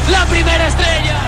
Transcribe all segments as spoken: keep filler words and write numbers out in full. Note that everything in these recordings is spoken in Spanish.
la primera estrella.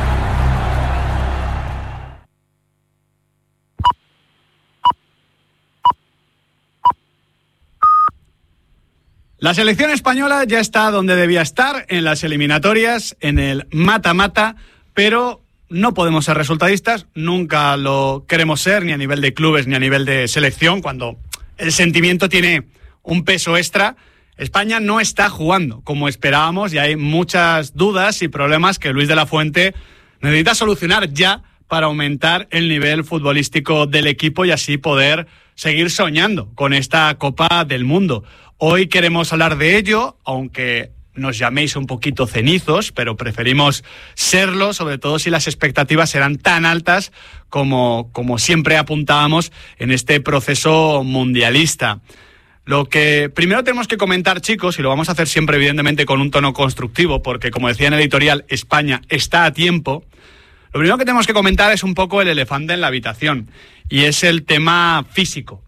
La selección española ya está donde debía estar, en las eliminatorias, en el mata-mata, pero no podemos ser resultadistas, nunca lo queremos ser, ni a nivel de clubes ni a nivel de selección, cuando el sentimiento tiene un peso extra. España no está jugando como esperábamos y hay muchas dudas y problemas que Luis de la Fuente necesita solucionar ya para aumentar el nivel futbolístico del equipo y así poder seguir soñando con esta Copa del Mundo. Hoy queremos hablar de ello, aunque nos llaméis un poquito cenizos, pero preferimos serlo, sobre todo si las expectativas serán tan altas como, como siempre apuntábamos en este proceso mundialista. Lo que primero tenemos que comentar, chicos, y lo vamos a hacer siempre evidentemente con un tono constructivo, porque como decía en el editorial, España está a tiempo. Lo primero que tenemos que comentar es un poco el elefante en la habitación, y es el tema físico.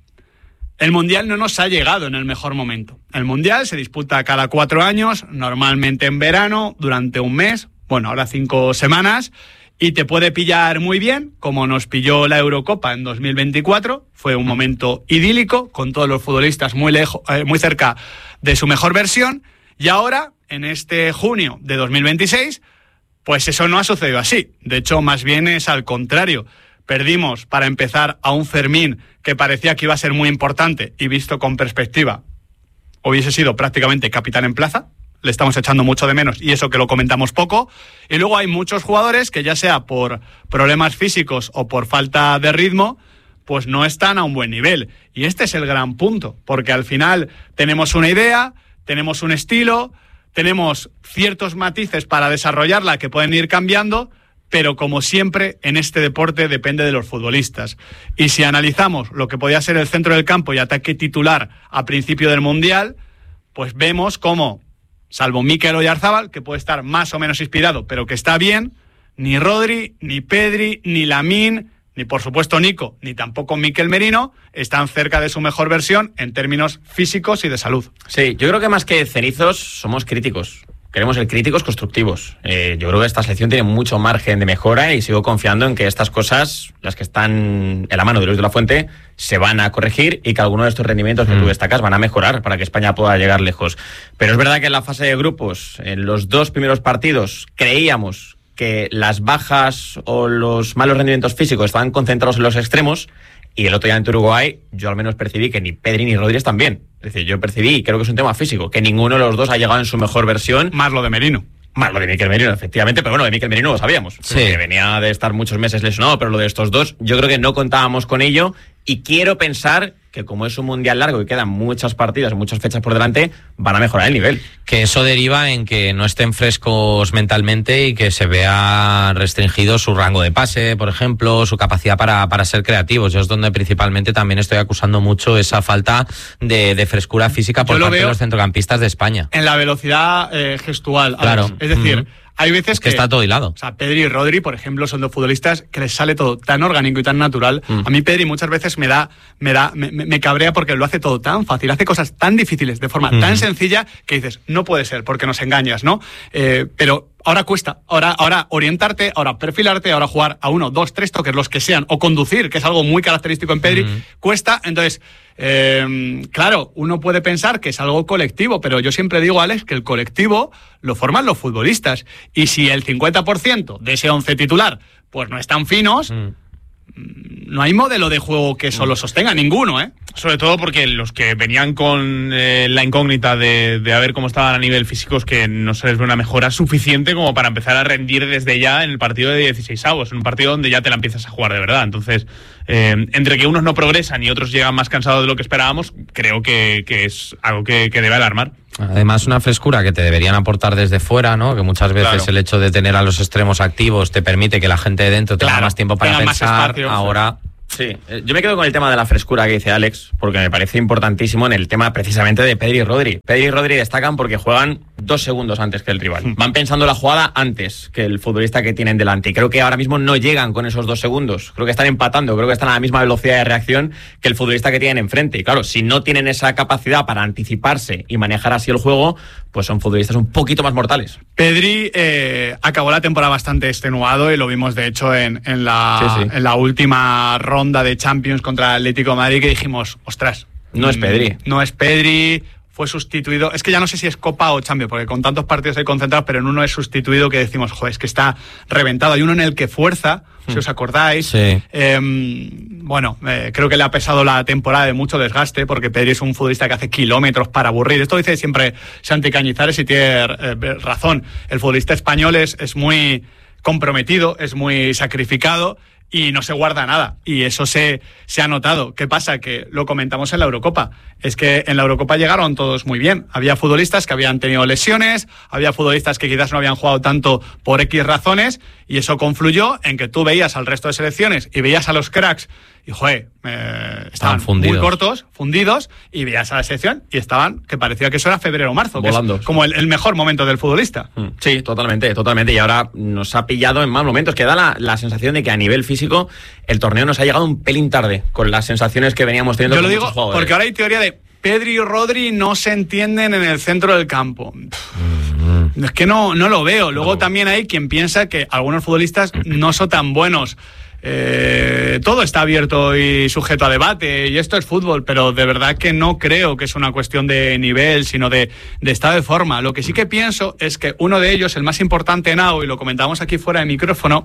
El Mundial no nos ha llegado en el mejor momento. El Mundial se disputa cada cuatro años, normalmente en verano, durante un mes, bueno, ahora cinco semanas, y te puede pillar muy bien, como nos pilló la Eurocopa en dos mil veinticuatro. Fue un momento idílico, con todos los futbolistas muy lejos, eh, muy cerca de su mejor versión, y ahora, en este junio de dos mil veintiséis, pues eso no ha sucedido así. De hecho, más bien es al contrario. Perdimos, para empezar, a un Fermín que parecía que iba a ser muy importante y visto con perspectiva hubiese sido prácticamente capitán en plaza. Le estamos echando mucho de menos y eso que lo comentamos poco. Y luego hay muchos jugadores que ya sea por problemas físicos o por falta de ritmo, pues no están a un buen nivel. Y este es el gran punto, porque al final tenemos una idea, tenemos un estilo, tenemos ciertos matices para desarrollarla que pueden ir cambiando, pero como siempre en este deporte depende de los futbolistas. Y si analizamos lo que podía ser el centro del campo y ataque titular a principio del Mundial, pues vemos cómo, salvo Mikel Oyarzabal, que puede estar más o menos inspirado, pero que está bien, ni Rodri, ni Pedri, ni Lamine, ni por supuesto Nico, ni tampoco Mikel Merino están cerca de su mejor versión en términos físicos y de salud. Sí, yo creo que más que cenizos somos críticos. Queremos ser críticos constructivos. Eh, yo creo que esta selección tiene mucho margen de mejora y sigo confiando en que estas cosas, las que están en la mano de Luis de la Fuente, se van a corregir y que algunos de estos rendimientos que mm. tú destacas van a mejorar para que España pueda llegar lejos. Pero es verdad que en la fase de grupos, en los dos primeros partidos, creíamos que las bajas o los malos rendimientos físicos estaban concentrados en los extremos. Y el otro día ante Uruguay, yo al menos percibí que ni Pedri ni Rodri están bien. Es decir, yo percibí, y creo que es un tema físico, que ninguno de los dos ha llegado en su mejor versión. Más lo de Merino. Más lo de Mikel Merino, efectivamente. Pero bueno, de Mikel Merino lo sabíamos. Sí. Que venía de estar muchos meses lesionado, pero lo de estos dos, yo creo que no contábamos con ello. Y quiero pensar que como es un mundial largo y quedan muchas partidas, muchas fechas por delante, van a mejorar el nivel. Que eso deriva en que no estén frescos mentalmente y que se vea restringido su rango de pase, por ejemplo, su capacidad para, para ser creativos. Yo es donde principalmente también estoy acusando mucho esa falta de, de frescura física por parte de los centrocampistas de España. En la velocidad eh, gestual. Claro. Alex. Es decir, mm-hmm. hay veces que, que está todo hilado. O sea, Pedri y Rodri, por ejemplo, son dos futbolistas que les sale todo tan orgánico y tan natural. Mm. A mí Pedri muchas veces me da, me da, me, me cabrea porque lo hace todo tan fácil, hace cosas tan difíciles de forma mm. tan sencilla que dices, no puede ser, porque nos engañas, ¿no? Eh, pero ahora cuesta, ahora, ahora orientarte, ahora perfilarte, ahora jugar a uno, dos, tres toques, los que sean, o conducir, que es algo muy característico en Pedri, mm. cuesta. Entonces, eh, claro, uno puede pensar que es algo colectivo, pero yo siempre digo, Alex, que el colectivo lo forman los futbolistas. Y si el cincuenta por ciento de ese once titular pues no están finos, mm. no hay modelo de juego que eso lo sostenga, ninguno, ¿eh? Sobre todo porque los que venían con eh, la incógnita de, de a ver cómo estaban a nivel físico, es que no se les ve una mejora suficiente como para empezar a rendir desde ya en el partido de dieciseisavos, en un partido donde ya te la empiezas a jugar de verdad. Entonces, eh, entre que unos no progresan y otros llegan más cansados de lo que esperábamos, creo que, que es algo que, que debe alarmar. Además, una frescura que te deberían aportar desde fuera, ¿no? Que muchas veces claro. el hecho de tener a los extremos activos te permite que la gente de dentro tenga claro, más tiempo para pensar. Espacio, ahora... Sí, yo me quedo con el tema de la frescura que dice Alex, porque me parece importantísimo en el tema precisamente de Pedri y Rodri. Pedri y Rodri destacan porque juegan dos segundos antes que el rival. Van pensando la jugada antes que el futbolista que tienen delante. Y creo que ahora mismo no llegan con esos dos segundos. Creo que están empatando, creo que están a la misma velocidad de reacción que el futbolista que tienen enfrente. Y claro, si no tienen esa capacidad para anticiparse y manejar así el juego, pues son futbolistas un poquito más mortales. Pedri eh, acabó la temporada bastante extenuado y lo vimos de hecho en, en, la, sí, sí. en la última ronda de Champions contra el Atlético de Madrid, que dijimos, ostras, no es Pedri. No es Pedri, fue sustituido. Es que ya no sé si es Copa o Champions, porque con tantos partidos hay concentrados, pero en uno es sustituido que decimos, joder, es que está reventado. Hay uno en el que fuerza, hmm. si os acordáis. Sí. Eh, bueno, eh, creo que le ha pesado la temporada de mucho desgaste, porque Pedri es un futbolista que hace kilómetros para aburrir. Esto dice siempre Santi Cañizares y tiene eh, razón. El futbolista español es, es muy comprometido, es muy sacrificado y no se guarda nada, y eso se, se ha notado. ¿Qué pasa? Que lo comentamos en la Eurocopa, es que en la Eurocopa llegaron todos muy bien, había futbolistas que habían tenido lesiones, había futbolistas que quizás no habían jugado tanto por X razones, y eso confluyó en que tú veías al resto de selecciones y veías a los cracks y joder, eh, estaban muy cortos, fundidos, y veías a la selección y estaban, que parecía que eso era febrero o marzo, volando, que es como el, el mejor momento del futbolista. Sí, totalmente, totalmente, y ahora nos ha pillado en mal momentos, que da la, la sensación de que a nivel físico el torneo nos ha llegado un pelín tarde, con las sensaciones que veníamos teniendo. Yo con lo digo muchos jugadores. Porque ahora hay teoría de Pedri y Rodri no se entienden en el centro del campo. Mm-hmm. Es que no, no lo veo. Luego no. También hay quien piensa que algunos futbolistas no son tan buenos. Eh, todo está abierto y sujeto a debate, y esto es fútbol, pero de verdad que no creo que es una cuestión de nivel, sino de, de estado de forma. Lo que sí que pienso es que uno de ellos, el más importante en A O, y lo comentamos aquí fuera de micrófono,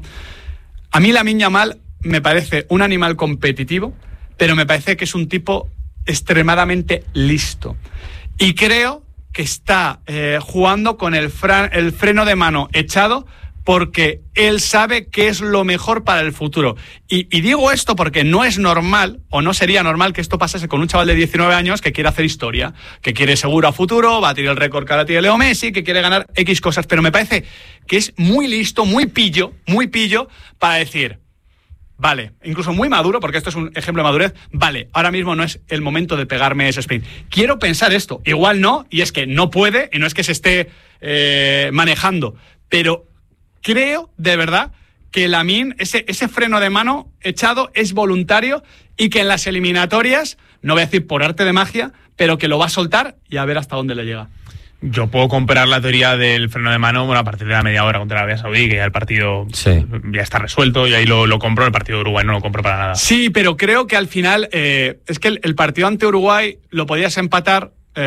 a mí Lamine Yamal me parece un animal competitivo, pero me parece que es un tipo extremadamente listo, y creo que está eh, jugando con el, fran, el freno de mano echado, porque él sabe qué es lo mejor para el futuro. Y, y digo esto porque no es normal, o no sería normal, que esto pasase con un chaval de diecinueve años que quiere hacer historia, que quiere seguro a futuro, batir el récord que ahora tiene Leo Messi, que quiere ganar X cosas, pero me parece que es muy listo, muy pillo, muy pillo para decir, vale, incluso muy maduro, porque esto es un ejemplo de madurez, vale, ahora mismo no es el momento de pegarme ese sprint. Quiero pensar esto, igual no, y es que no puede, y no es que se esté eh, manejando, pero creo, de verdad, que Lamine, ese, ese freno de mano echado es voluntario, y que en las eliminatorias, no voy a decir por arte de magia, pero que lo va a soltar y a ver hasta dónde le llega. Yo puedo comprar la teoría del freno de mano, bueno, a partir de la media hora contra Arabia Saudí, que ya el partido sí. ya está resuelto, y ahí lo, lo compro. El partido de Uruguay no lo compro para nada. Sí, pero creo que al final, eh, es que el, el partido ante Uruguay lo podías empatar,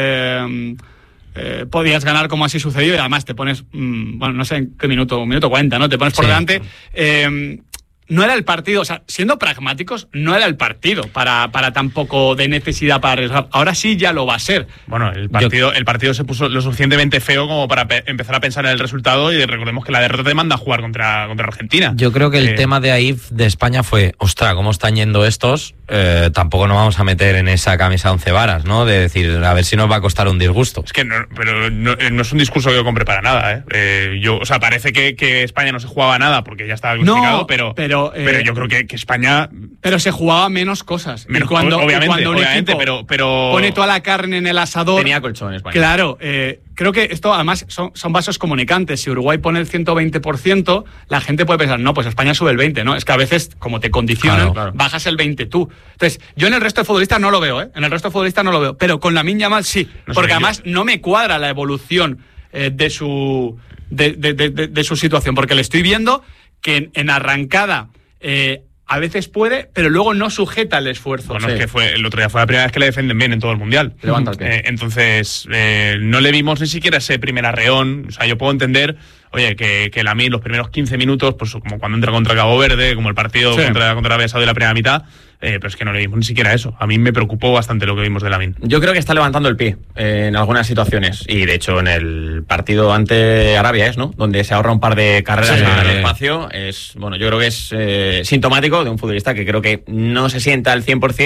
eh, Eh, podías ganar como así sucedió, y además te pones, mmm, bueno, no sé en qué minuto, un minuto cuarenta, ¿no? Te pones por sí. delante. Eh, no era el partido, o sea, siendo pragmáticos, no era el partido para, para tampoco de necesidad para arriesgar. Ahora sí ya lo va a ser. Bueno, el partido, Yo... el partido se puso lo suficientemente feo como para pe- empezar a pensar en el resultado, y recordemos que la derrota te manda a jugar contra, contra Argentina. Yo creo que el eh... tema de ahí de España fue, ostras, ¿cómo están yendo estos? Eh, tampoco nos vamos a meter en esa camisa once varas, ¿no? De decir, a ver si nos va a costar un disgusto. Es que no, pero no, no es un discurso que yo compre para nada, ¿eh? eh yo, o sea, parece que, que España no se jugaba nada porque ya estaba clasificado, no, pero, pero, eh, pero yo creo que, que España... Pero se jugaba menos cosas. Menos, y cuando, obviamente, y cuando un obviamente, equipo pero, pero... pone toda la carne en el asador... Tenía colchón España. Claro, eh, creo que esto además son, son vasos comunicantes. Si Uruguay pone el ciento veinte por ciento, la gente puede pensar, no, pues España sube el veinte por ciento, ¿no? Es que a veces, como te condicionan, claro, claro. bajas el veinte por ciento tú. Entonces, yo en el resto de futbolistas no lo veo, ¿eh? En el resto de futbolistas no lo veo. Pero con Lamine Yamal sí. No porque además yo. no me cuadra la evolución eh, de su de, de, de, de, de su situación. Porque le estoy viendo que en, en arrancada... Eh, a veces puede, pero luego no sujeta el esfuerzo. Bueno, sí. es que fue, el otro día fue la primera vez que le defienden bien en todo el Mundial. Levanta el pie. Eh, entonces, eh, no le vimos ni siquiera ese primer arreón. O sea, yo puedo entender, oye, que, que Lamine los primeros quince minutos, pues como cuando entra contra Cabo Verde, como el partido sí. contra, contra Arabia Saudí de la primera mitad, eh, pero es que no le vimos ni siquiera eso. A mí me preocupó bastante lo que vimos de Lamine. Yo creo que está levantando el pie eh, en algunas situaciones, y de hecho en el partido ante Arabia es, ¿no? Donde se ahorra un par de carreras sí, en el sí. espacio. Es, bueno, yo creo que es eh, sintomático de un futbolista que creo que no se sienta al cien por ciento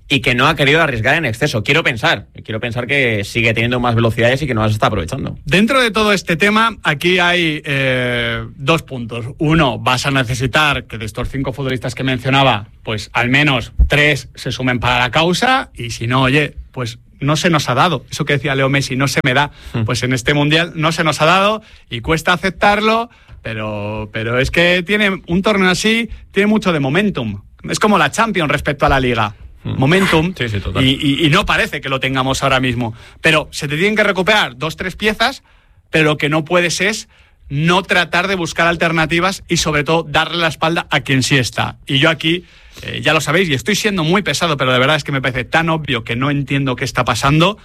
y que no ha querido arriesgar en exceso. Quiero pensar, quiero pensar que sigue teniendo más velocidades y que no las está aprovechando. Dentro de todo este tema, aquí hay eh, dos puntos. Uno, vas a necesitar que de estos cinco futbolistas que mencionaba, pues al menos tres se sumen para la causa, y si no, oye, pues no se nos ha dado. Eso que decía Leo Messi, no se me da. Pues en este Mundial no se nos ha dado y cuesta aceptarlo, pero, pero es que tiene un torneo así, tiene mucho de momentum. Es como la Champions respecto a la Liga. Momentum, sí, sí, total. Y, y, y no parece que lo tengamos ahora mismo. Pero se te tienen que recuperar dos, tres piezas, pero lo que no puedes es no tratar de buscar alternativas y sobre todo darle la espalda a quien sí está. Y yo aquí, eh, ya lo sabéis, y estoy siendo muy pesado, pero de verdad es que me parece tan obvio que no entiendo qué está pasando.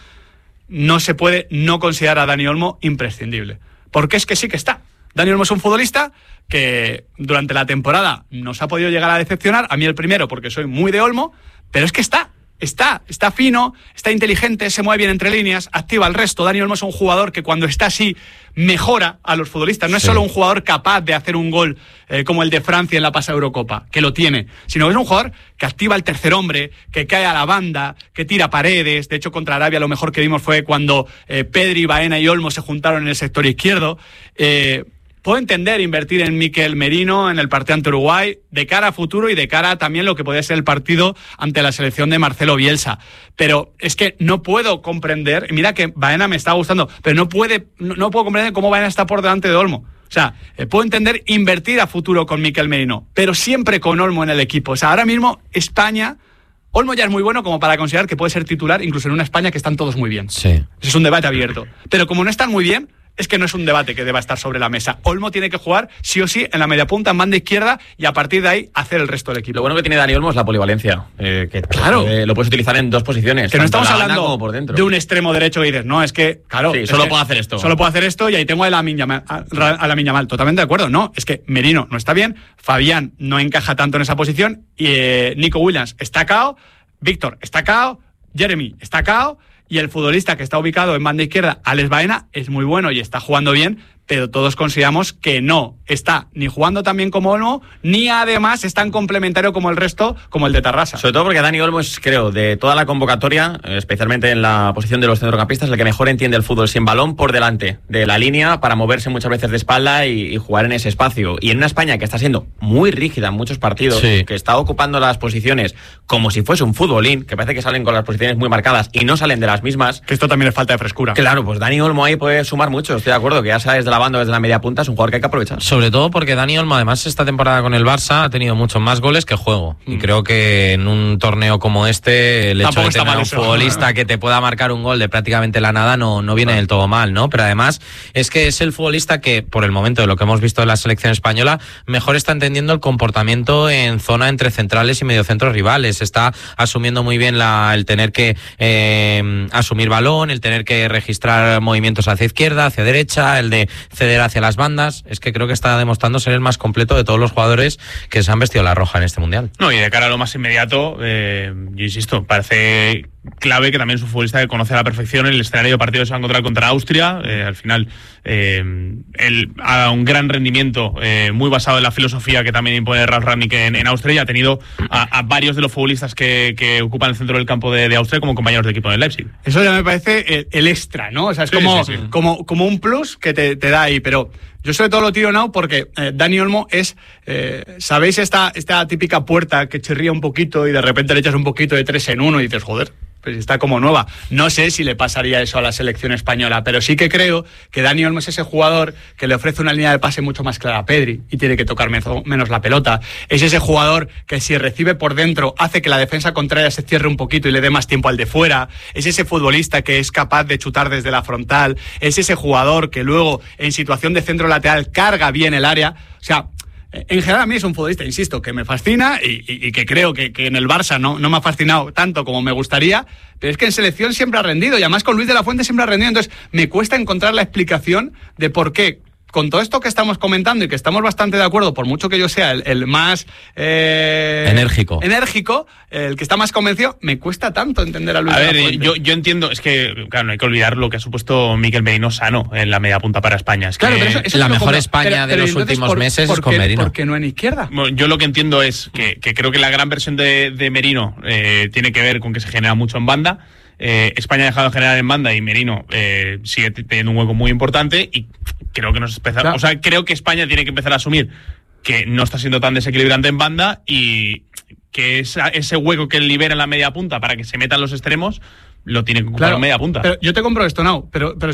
No se puede no considerar a Dani Olmo imprescindible. Porque es que sí que está. Dani Olmo es un futbolista que durante la temporada nos ha podido llegar a decepcionar, a mí el primero porque soy muy de Olmo, pero es que está, está, está fino, está inteligente, se mueve bien entre líneas, activa al resto. Dani Olmo es un jugador que cuando está así mejora a los futbolistas. No es sí. solo un jugador capaz de hacer un gol eh, como el de Francia en la pasada Eurocopa, que lo tiene, sino que es un jugador que activa al tercer hombre, que cae a la banda, que tira paredes. De hecho, contra Arabia lo mejor que vimos fue cuando eh, Pedri, Baena y Olmo se juntaron en el sector izquierdo. Eh, Puedo entender invertir en Mikel Merino en el partido ante Uruguay de cara a futuro y de cara a también lo que podría ser el partido ante la selección de Marcelo Bielsa. Pero es que no puedo comprender, y mira que Baena me está gustando, pero no, puede, no, no puedo comprender cómo Baena está por delante de Olmo. O sea, eh, puedo entender invertir a futuro con Mikel Merino, pero siempre con Olmo en el equipo. O sea, ahora mismo España... Olmo ya es muy bueno como para considerar que puede ser titular incluso en una España que están todos muy bien. Sí. Ese es un debate abierto. Pero como no están muy bien, es que no es un debate que deba estar sobre la mesa. Olmo tiene que jugar sí o sí en la media punta, en banda izquierda, y a partir de ahí hacer el resto del equipo. Lo bueno que tiene Dani Olmo es la polivalencia. Eh, que claro. Eh, lo puedes utilizar en dos posiciones. Que no estamos hablando como por dentro. de un extremo derecho y dices, no, es que, claro. Sí, solo puedo hacer esto. Solo puedo hacer esto y ahí tengo a Lamine Yamal. A Lamine Yamal. Totalmente de acuerdo. No, es que Merino no está bien, Fabián no encaja tanto en esa posición, y eh, Nico Williams está cao, Víctor está cao, Jeremy está cao, y el futbolista que está ubicado en banda izquierda, Alex Baena, es muy bueno y está jugando bien, pero todos consideramos que no está ni jugando tan bien como Olmo, ni además es tan complementario como el resto, como el de Tarrasa. Sobre todo porque Dani Olmo es, creo, de toda la convocatoria, especialmente en la posición de los centrocampistas, el que mejor entiende el fútbol sin balón por delante de la línea para moverse muchas veces de espalda y, y jugar en ese espacio. Y en una España que está siendo muy rígida en muchos partidos, sí. que está ocupando las posiciones como si fuese un futbolín, que parece que salen con las posiciones muy marcadas y no salen de las mismas. Que esto también es falta de frescura. Claro, pues Dani Olmo ahí puede sumar mucho, estoy de acuerdo, que ya sabes de la banda desde la media punta, es un jugador que hay que aprovechar. Sobre todo porque Dani Olmo, además, esta temporada con el Barça ha tenido muchos más goles que juego. Mm. Y creo que en un torneo como este, el Tampoco hecho de tener un eso, futbolista ¿no? que te pueda marcar un gol de prácticamente la nada no, no viene del todo mal, ¿no? Pero además es que es el futbolista que, por el momento de lo que hemos visto en la selección española, mejor está entendiendo el comportamiento en zona entre centrales y mediocentros rivales. Está asumiendo muy bien la, el tener que eh, asumir balón, el tener que registrar movimientos hacia izquierda, hacia derecha, el de ceder hacia las bandas. Es que creo que está demostrando ser el más completo de todos los jugadores que se han vestido la roja en este Mundial. No, y de cara a lo más inmediato, eh, yo insisto, parece clave que también es un futbolista que conoce a la perfección el escenario de partido que se va a encontrar contra Austria. Eh, al final, eh, él ha un gran rendimiento, eh, muy basado en la filosofía que también impone Ralf Rangnick en, en Austria, y ha tenido a, a varios de los futbolistas que, que ocupan el centro del campo de, de Austria como compañeros de equipo del Leipzig. Eso ya me parece el, el extra, ¿no? O sea, es sí, como, sí, sí. como, como un plus que te, te da ahí, pero yo sobre todo lo tiro now porque eh, Dani Olmo es, eh, ¿sabéis esta, esta típica puerta que chirría un poquito y de repente le echas un poquito de tres en uno y dices, joder, pues está como nueva? No sé si le pasaría eso a la selección española, pero sí que creo que Dani Olmo es ese jugador que le ofrece una línea de pase mucho más clara a Pedri y tiene que tocar menos la pelota. Es ese jugador que si recibe por dentro hace que la defensa contraria se cierre un poquito y le dé más tiempo al de fuera. Es ese futbolista que es capaz de chutar desde la frontal. Es ese jugador que luego en situación de centro lateral carga bien el área. O sea, en general a mí es un futbolista, insisto, que me fascina y, y, y que creo que, que en el Barça no, no me ha fascinado tanto como me gustaría, pero es que en selección siempre ha rendido y además con Luis de la Fuente siempre ha rendido. Entonces me cuesta encontrar la explicación de por qué con todo esto que estamos comentando y que estamos bastante de acuerdo, por mucho que yo sea el, el más eh, enérgico, enérgico, el que está más convencido, me cuesta tanto entender a Luis a de la ver, Fuente. yo, yo entiendo, es que, claro, no hay que olvidar lo que ha supuesto Mikel Merino sano en la media punta para España. Es Claro, que pero eso, eso la me lo mejor compro. España Pero- de pero los entonces, últimos ¿por- meses por es con qué- Merino. ¿Por qué no en izquierda? Bueno, yo lo que entiendo es que, que creo que la gran versión de, de Merino eh, tiene que ver con que se genera mucho en banda. Eh, España ha dejado de generar en banda y Merino eh, sigue teniendo un hueco muy importante y creo que nos empezar, Claro. o sea, creo que España tiene que empezar a asumir que no está siendo tan desequilibrante en banda y que esa, ese hueco que libera en la media punta para que se metan los extremos lo tiene que ocupar Claro, en media punta. Pero yo te compro esto, Nau, pero, pero